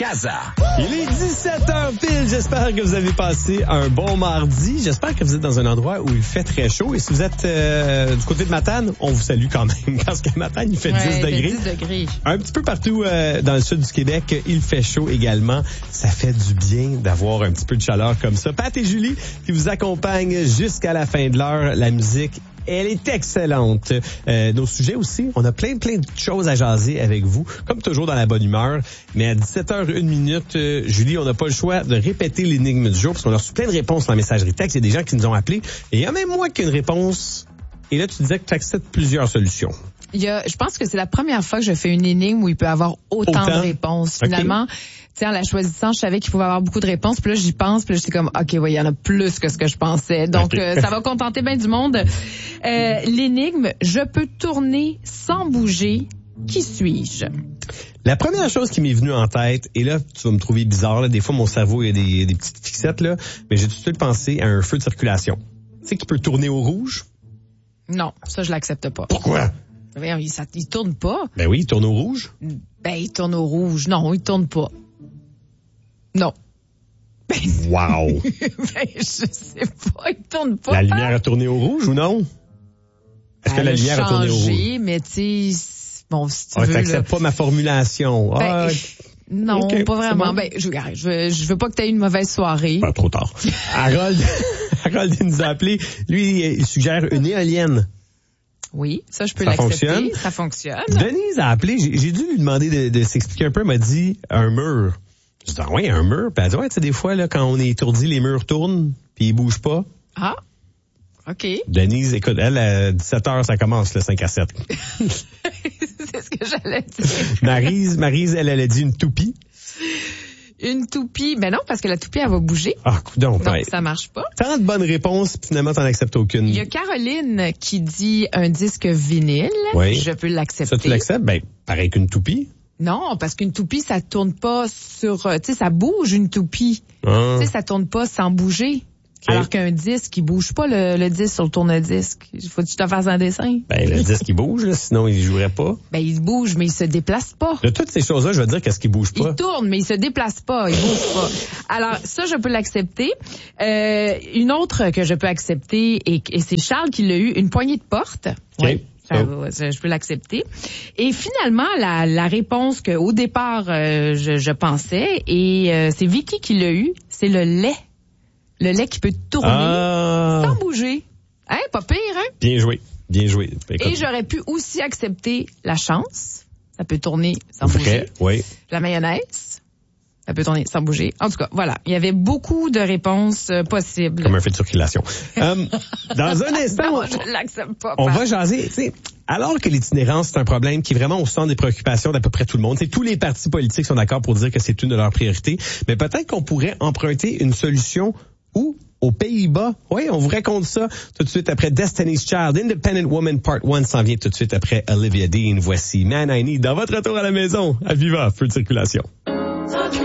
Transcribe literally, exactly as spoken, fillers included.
Casa. Il est dix-sept heures pile. J'espère que vous avez passé un bon mardi. J'espère que vous êtes dans un endroit où il fait très chaud. Et si vous êtes euh, du côté de Matane, on vous salue quand même. Parce qu'à Matane, il fait ouais, dix degrés. dix degrés. Un petit peu partout euh, dans le sud du Québec, il fait chaud également. Ça fait du bien d'avoir un petit peu de chaleur comme ça. Pat et Julie qui vous accompagnent jusqu'à la fin de l'heure. La musique, elle est excellente. Euh, nos sujets aussi, on a plein, plein de choses à jaser avec vous, comme toujours dans la bonne humeur. Mais à dix-sept heures une minute, euh, Julie, on n'a pas le choix de répéter l'énigme du jour parce qu'on a reçu plein de réponses dans la messagerie texte. Il y a des gens qui nous ont appelés. Et il y a même moi qui ai une réponse. Et là, tu disais que tu acceptes plusieurs solutions. Il y a, je pense que c'est la première fois que je fais une énigme où il peut y avoir autant, autant? de réponses. Finalement, okay. Tu sais, en la choisissant, je savais qu'il pouvait avoir beaucoup de réponses. Puis là, j'y pense. Puis là, j'étais comme, OK, oui, il y en a plus que ce que je pensais. Donc, okay. euh, ça va contenter bien du monde. Euh, l'énigme, je peux tourner sans bouger. Qui suis-je? La première chose qui m'est venue en tête, et là, tu vas me trouver bizarre, là, des fois, mon cerveau, il y a des, des petites fixettes, là, mais j'ai tout de suite pensé à un feu de circulation. Tu sais, qui peut tourner au rouge? Non, ça, je l'accepte pas. Pourquoi? Il, ça, il tourne pas. Ben oui, il tourne au rouge. Ben, il tourne au rouge. Non, il tourne pas. Non. Ben, wow! Ben, je sais pas, il tourne pas. La lumière a tourné au rouge ou non? Est-ce que la lumière a tourné au rouge? Mais tu sais, bon, si tu ah, veux... t'acceptes pas ma formulation. Ben, ah, non, okay, pas vraiment. Bon. Ben, je, je, veux, je veux pas que tu aies une mauvaise soirée. Ben, trop tard. Harold, Harold il nous a appelé. Lui, il suggère une éolienne. Oui, ça, je peux ça l'accepter. Fonctionne. Ça fonctionne. Denise a appelé. J'ai, j'ai dû lui demander de, de s'expliquer un peu. Elle m'a dit un mur. Je dis, ah ouais, un mur. Puis elle a dit, ouais, tu sais, des fois, là, quand on est étourdi, les murs tournent, puis ils bougent pas. Ah, OK. Denise, écoute, elle, à dix-sept heures, ça commence, le cinq à sept. C'est ce que j'allais dire. Maryse, Maryse, elle, elle a dit une toupie. Une toupie, ben non, parce que la toupie, elle va bouger. Ah, coudonc, donc ouais. Ça marche pas. Tant de bonnes réponses, puis finalement, t'en acceptes aucune. Il y a Caroline qui dit un disque vinyle. Oui. Je peux l'accepter. Ça, tu l'acceptes? Ben, pareil qu'une toupie. Non, parce qu'une toupie, ça tourne pas sur... Tu sais, ça bouge, une toupie. Ah. Tu sais, ça tourne pas sans bouger. Okay. Alors qu'un disque, il bouge pas le, le disque sur le tourne-disque. Faut que tu te fasses un dessin. Ben, le disque, il bouge, là, sinon il jouerait pas. Ben, il bouge, mais il se déplace pas. De toutes ces choses-là, je veux dire qu'est-ce qui bouge pas? Il tourne, mais il se déplace pas, il bouge pas. Alors, ça, je peux l'accepter. Euh, une autre que je peux accepter, et, et c'est Charles qui l'a eu, une poignée de porte. Okay. Oui. Oh. Je peux l'accepter. Et finalement, la, la réponse que au départ, euh, je, je pensais, et euh, c'est Vicky qui l'a eu, c'est le lait. Le lait qui peut tourner ah. sans bouger. Hein, pas pire, hein? Bien joué, bien joué. Écoute. Et j'aurais pu aussi accepter la chance. Ça peut tourner sans Vrai, bouger. Oui. La mayonnaise. Ça peut tourner sans bouger. En tout cas, voilà. Il y avait beaucoup de réponses euh, possibles. Comme un feu de circulation. um, dans un instant, non, je l'accepte pas. On va jaser. T'sais, alors que l'itinérance, c'est un problème qui est vraiment au centre des préoccupations d'à peu près tout le monde. T'sais, tous les partis politiques sont d'accord pour dire que c'est une de leurs priorités. Mais peut-être qu'on pourrait emprunter une solution où aux Pays-Bas. Oui, on vous raconte ça tout de suite après Destiny's Child. Independent Woman Part un s'en vient tout de suite après Olivia Dean. Voici Man I Need dans votre retour à la maison. À Viva, feu de circulation.